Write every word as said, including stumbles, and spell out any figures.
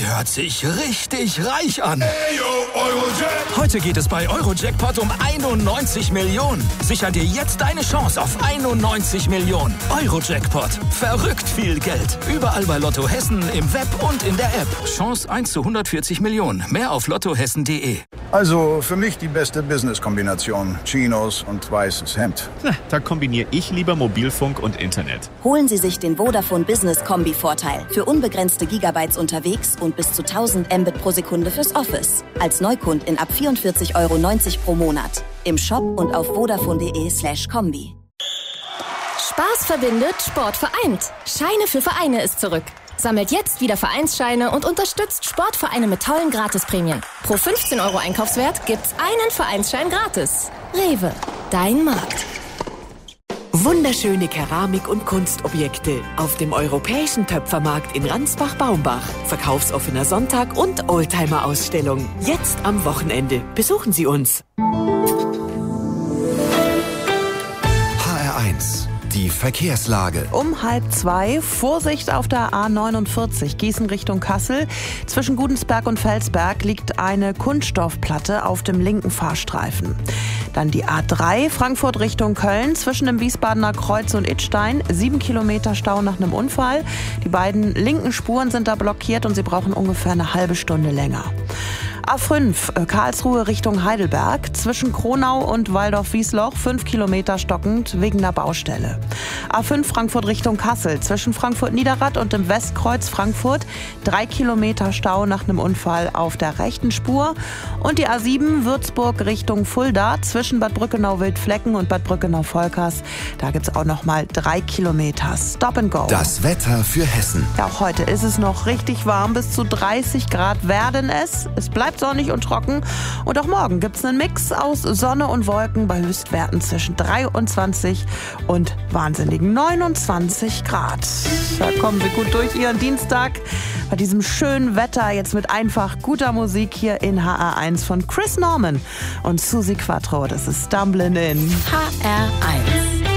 hört sich richtig reich an. Ey, yo, Eurojackpot. Heute geht es bei Eurojackpot um einundneunzig Millionen. Sicher dir jetzt deine Chance auf einundneunzig Millionen. Eurojackpot. Verrückt viel Geld. Überall bei Lotto Hessen, im Web und in der App. Chance eins zu hundertvierzig Millionen. Mehr auf lottohessen punkt de. Also für mich die beste Business-Kombination. Chinos und weißes Hemd. Na, da kombiniere ich lieber Mobilfunk und Internet. Holen Sie sich den Vodafone Business Kombi-Vorteil. Für unbegrenzte Gigabytes unterwegs und bis zu tausend Mbit pro Sekunde fürs Office. Als Neukundin ab vierundvierzig Euro neunzig pro Monat. Im Shop und auf vodafone.de slash Kombi. Spaß verbindet, Sport vereint. Scheine für Vereine ist zurück. Sammelt jetzt wieder Vereinsscheine und unterstützt Sportvereine mit tollen Gratisprämien. Pro fünfzehn Euro Einkaufswert gibt's einen Vereinsschein gratis. Rewe, dein Markt. Wunderschöne Keramik- und Kunstobjekte auf dem Europäischen Töpfermarkt in Ransbach-Baumbach. Verkaufsoffener Sonntag und Oldtimer-Ausstellung. Jetzt am Wochenende. Besuchen Sie uns. H R eins. Die Verkehrslage. Um halb zwei, Vorsicht auf der A neunundvierzig, Gießen Richtung Kassel. Zwischen Gudensberg und Felsberg liegt eine Kunststoffplatte auf dem linken Fahrstreifen. Dann die A drei, Frankfurt Richtung Köln, zwischen dem Wiesbadener Kreuz und Idstein. Sieben Kilometer Stau nach einem Unfall. Die beiden linken Spuren sind da blockiert und sie brauchen ungefähr eine halbe Stunde länger. A fünf, Karlsruhe Richtung Heidelberg, zwischen Kronau und Waldorf-Wiesloch, fünf Kilometer stockend wegen der Baustelle. A fünf Frankfurt Richtung Kassel, zwischen Frankfurt-Niederrad und dem Westkreuz Frankfurt, drei Kilometer Stau nach einem Unfall auf der rechten Spur. Und die A sieben Würzburg Richtung Fulda, zwischen Bad Brückenau-Wildflecken und Bad Brückenau-Volkers, da gibt's auch noch mal drei Kilometer Stop and Go. Das Wetter für Hessen. Ja, auch heute ist es noch richtig warm, bis zu dreißig Grad werden es. Es bleibt sonnig und trocken. Und auch morgen gibt es einen Mix aus Sonne und Wolken bei Höchstwerten zwischen dreiundzwanzig und wahnsinnigen neunundzwanzig Grad. Da kommen Sie gut durch Ihren Dienstag bei diesem schönen Wetter, jetzt mit einfach guter Musik hier in H R eins von Chris Norman und Susi Quattro. Das ist Stumblin' In. H R eins.